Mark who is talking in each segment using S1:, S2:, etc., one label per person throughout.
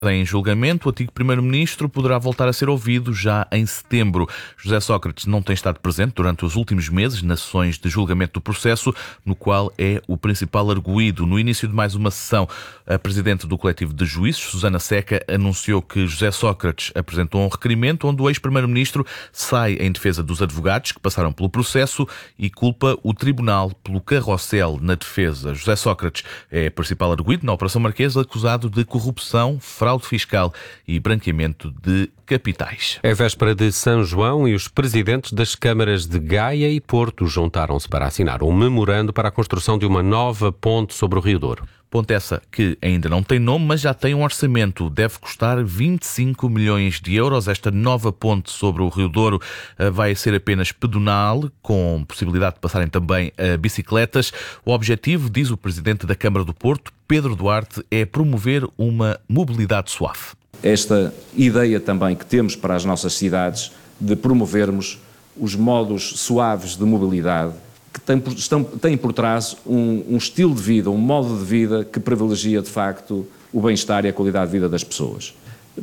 S1: Em julgamento, o antigo primeiro-ministro poderá voltar a ser ouvido já em setembro. José Sócrates não tem estado presente durante os últimos meses nas sessões de julgamento do processo, no qual é o principal arguido. No início de mais uma sessão, a presidente do coletivo de juízes, Susana Seca, anunciou que José Sócrates apresentou um requerimento onde o ex-primeiro-ministro sai em defesa dos advogados que passaram pelo processo e culpa o tribunal pelo carrossel na defesa. José Sócrates é principal arguido na Operação Marquesa, acusado de corrupção, fraude fiscal e branqueamento de capitais.
S2: É véspera de São João e os presidentes das câmaras de Gaia e Porto juntaram-se para assinar um memorando para a construção de uma nova ponte sobre o Rio Douro.
S1: Ponte essa que ainda não tem nome, mas já tem um orçamento. Deve custar 25 milhões de euros. Esta nova ponte sobre o Rio Douro vai ser apenas pedonal, com possibilidade de passarem também bicicletas. O objetivo, diz o presidente da Câmara do Porto, Pedro Duarte, é promover uma mobilidade suave.
S3: Esta ideia também que temos para as nossas cidades de promovermos os modos suaves de mobilidade, que tem por trás um estilo de vida, um modo de vida que privilegia de facto o bem-estar e a qualidade de vida das pessoas.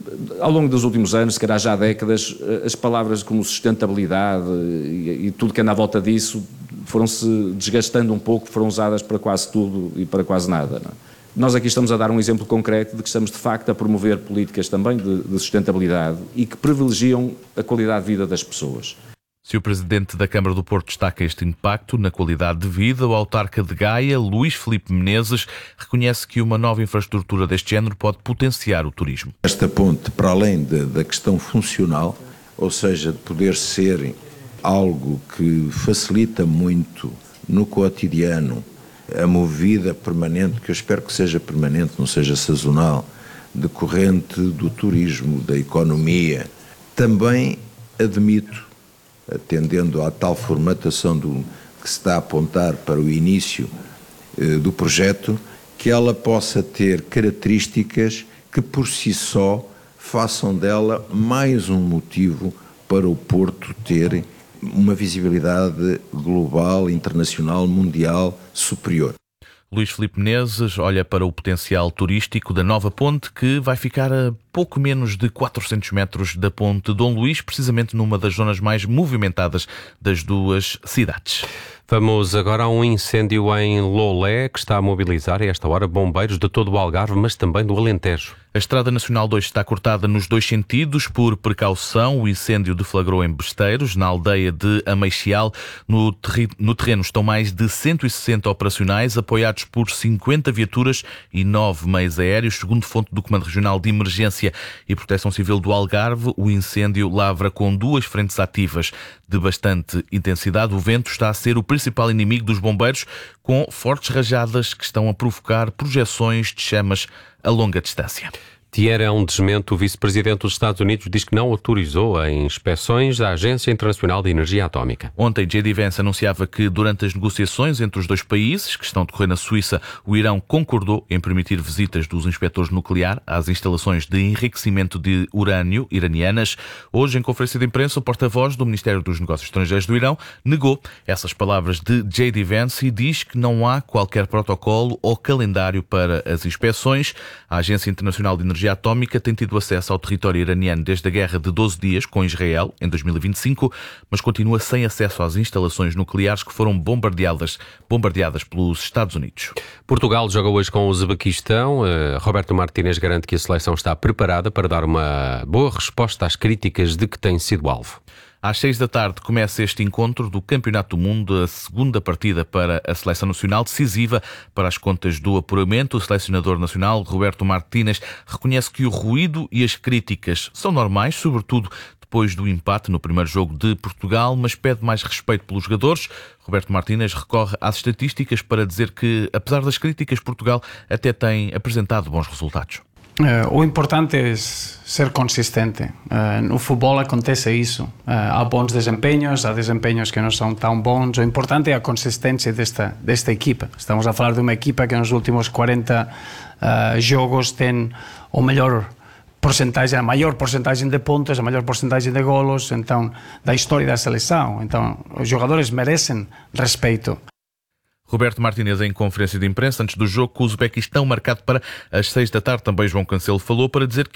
S3: Ao longo dos últimos anos, se calhar já há décadas, as palavras como sustentabilidade e tudo que anda à volta disso foram-se desgastando um pouco, foram usadas para quase tudo e para quase nada, não é? Nós aqui estamos a dar um exemplo concreto de que estamos de facto a promover políticas também de sustentabilidade e que privilegiam a qualidade de vida das pessoas.
S1: Se o presidente da Câmara do Porto destaca este impacto na qualidade de vida, o autarca de Gaia, Luís Filipe Menezes, reconhece que uma nova infraestrutura deste género pode potenciar o turismo.
S4: Esta ponte, para além da questão funcional, ou seja, de poder ser algo que facilita muito no cotidiano a movida permanente, que eu espero que seja permanente, não seja sazonal, decorrente do turismo, da economia, também admito, atendendo à tal formatação que se está a apontar para o início do projeto, que ela possa ter características que por si só façam dela mais um motivo para o Porto ter uma visibilidade global, internacional, mundial superior.
S1: Luís Filipe Menezes olha para o potencial turístico da nova ponte, que vai ficar a pouco menos de 400 metros da ponte Dom Luís, precisamente numa das zonas mais movimentadas das duas cidades.
S2: Vamos agora a um incêndio em Lolé, que está a mobilizar a esta hora bombeiros de todo o Algarve, mas também do Alentejo.
S1: A Estrada Nacional 2 está cortada nos dois sentidos. Por precaução, o incêndio deflagrou em Besteiros, na aldeia de Ameixial. No terreno estão mais de 160 operacionais, apoiados por 50 viaturas e 9 meios aéreos. Segundo fonte do Comando Regional de Emergência e Proteção Civil do Algarve, o incêndio lavra com duas frentes ativas de bastante intensidade. O vento está a ser o principal inimigo dos bombeiros, com fortes rajadas que estão a provocar projeções de chamas a longa distância.
S2: Thierry Desmento, o vice-presidente dos Estados Unidos, diz que não autorizou as inspeções da Agência Internacional de Energia Atómica.
S1: Ontem, J.D. Vance anunciava que, durante as negociações entre os dois países, que estão a decorrer na Suíça, o Irão concordou em permitir visitas dos inspectores nucleares às instalações de enriquecimento de urânio iranianas. Hoje, em conferência de imprensa, o porta-voz do Ministério dos Negócios Estrangeiros do Irão negou essas palavras de J.D. Vance e diz que não há qualquer protocolo ou calendário para as inspeções. A Agência Internacional de Energia Atómica tem tido acesso ao território iraniano desde a guerra de 12 dias com Israel, em 2025, mas continua sem acesso às instalações nucleares que foram bombardeadas pelos Estados Unidos.
S2: Portugal joga hoje com o Uzbequistão. Roberto Martínez garante que a seleção está preparada para dar uma boa resposta às críticas de que tem sido alvo.
S1: Às 6 da tarde começa este encontro do Campeonato do Mundo, a segunda partida para a Seleção Nacional, decisiva para as contas do apuramento. O selecionador nacional, Roberto Martínez, reconhece que o ruído e as críticas são normais, sobretudo depois do empate no primeiro jogo de Portugal, mas pede mais respeito pelos jogadores. Roberto Martínez recorre às estatísticas para dizer que, apesar das críticas, Portugal até tem apresentado bons resultados.
S5: O importante é ser consistente. No futebol acontece isso. Há bons desempenhos, há desempenhos que não são tão bons. O importante é a consistência desta equipa. Estamos a falar de uma equipa que nos últimos 40 jogos tem a maior porcentagem de pontos, a maior porcentagem de golos, então, da história da seleção. Então, os jogadores merecem respeito.
S1: Roberto Martínez em conferência de imprensa antes do jogo com o Uzbequistão marcado para as 6 da tarde. Também João Cancelo falou para dizer que